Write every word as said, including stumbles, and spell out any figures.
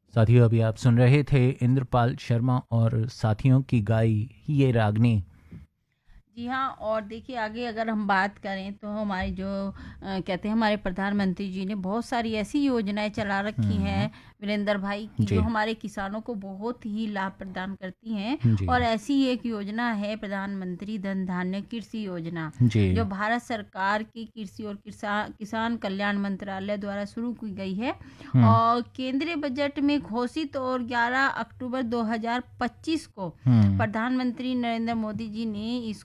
साथियों, अभी आप सुन रहे थे इंद्रपाल शर्मा और साथियों की गाई ये रागनी। जी हाँ। और देखिए आगे अगर हम बात करें तो हमारे जो अ, कहते हैं हमारे प्रधानमंत्री जी ने बहुत सारी ऐसी योजनाएं चला रखी हम्म। हैं वीरेंद्र भाई की, जो जी। हमारे किसानों को बहुत ही लाभ प्रदान करती हैं। जी। और ऐसी ही एक योजना है प्रधानमंत्री धन धान्य कृषि योजना, जी। जो भारत सरकार की कृषि और किसान किसान कल्याण मंत्रालय द्वारा शुरू की गई है। हम्म। और केंद्रीय बजट में घोषित और ग्यारह अक्टूबर दो हज़ार पच्चीस को हम्म। प्रधानमंत्री नरेंद्र मोदी जी ने